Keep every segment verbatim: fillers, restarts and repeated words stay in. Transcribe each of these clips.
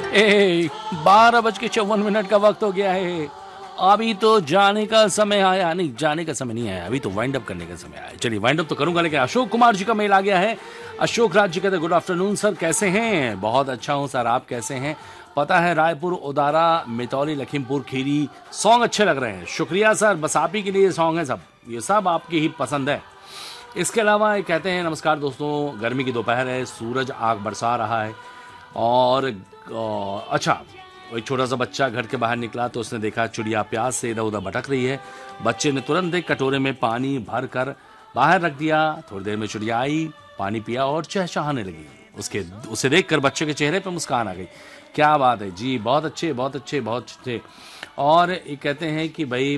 ए बारह बज के चौवन मिनट का वक्त हो गया है। अभी तो जाने का समय आया, नहीं जाने का समय नहीं आया, अभी तो वाइंड अप करने का समय आया। चलिए वाइंड अप तो करूंगा, लेकिन अशोक कुमार जी का मेल आ गया है। अशोक राज जी कहते गुड आफ्टरनून सर, कैसे हैं? बहुत अच्छा हूं सर, आप कैसे हैं? पता है रायपुर, उदारा, मितौली, लखीमपुर खीरी सॉन्ग अच्छे लग रहे हैं। शुक्रिया सर, बस आप ही के लिए सॉन्ग है सब, ये सब आपकी ही पसंद है। इसके अलावा ये कहते हैं नमस्कार दोस्तों, गर्मी की दोपहर है, सूरज आग बरसा रहा है और आ, अच्छा एक छोटा सा बच्चा घर के बाहर निकला तो उसने देखा चिड़िया प्यास से इधर उधर भटक रही है। बच्चे ने तुरंत एक कटोरे में पानी भर कर बाहर रख दिया। थोड़ी देर में चिड़िया आई, पानी पिया और चहचहाने लगी। उसके उसे देखकर बच्चे के चेहरे पर मुस्कान आ गई। क्या बात है जी, बहुत अच्छे बहुत अच्छे बहुत अच्छे। और ये कहते हैं कि भाई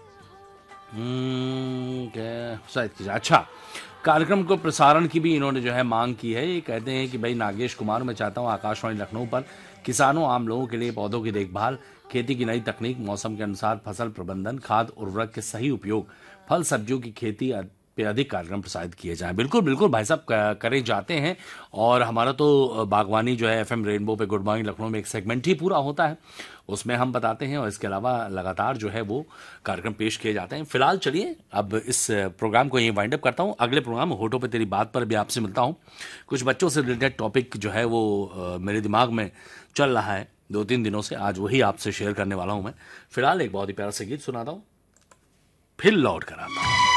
हम्म, क्या शायद अच्छा कार्यक्रम को प्रसारण की भी इन्होंने जो है मांग की है। ये कहते हैं कि भाई नागेश कुमार, मैं चाहता हूं आकाशवाणी लखनऊ पर किसानों आम लोगों के लिए पौधों की देखभाल, खेती की नई तकनीक, मौसम के अनुसार फसल प्रबंधन, खाद उर्वरक के सही उपयोग, फल सब्जियों की खेती पे अधिक कार्यक्रम प्रसारित किए जाएं। बिल्कुल बिल्कुल भाई साहब करे जाते हैं। और हमारा तो बागवानी जो है एफएम रेनबो पे गुड मॉर्निंग लखनऊ में एक सेगमेंट ही पूरा होता है, उसमें हम बताते हैं और इसके अलावा लगातार जो है वो कार्यक्रम पेश किए जाते हैं। फिलहाल चलिए अब इस प्रोग्राम को यहीं वाइंड अप करता हूं। अगले प्रोग्राम होठों पे तेरी बात पर भी आपसे मिलता हूं। कुछ बच्चों से रिलेटेड टॉपिक जो है वो आ, मेरे दिमाग में चल रहा है दो तीन दिनों से, आज वही आपसे शेयर करने वाला हूं मैं। फिलहाल एक बहुत ही प्यारा सा गीत सुनाता हूं, फिर लौट कर आता हूं।